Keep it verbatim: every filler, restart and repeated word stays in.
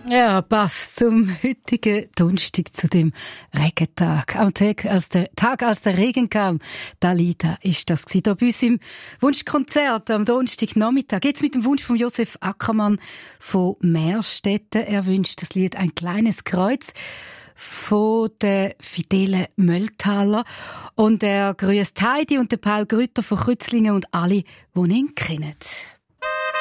Ja, passt zum heutigen Donnerstag, zu dem Regentag. Am Tag, als der Tag, als der Regen kam, Dalida ist das gewesen. Da bei uns im Wunschkonzert am Donnerstagnachmittag. Jetzt mit dem Wunsch von Josef Ackermann von Meerstetten. Er wünscht das Lied «Ein kleines Kreuz» von der Fidele Mölltaler. Und er grüßt Heidi und den Paul Grütter von Krützlingen und alle, die ihn kennen.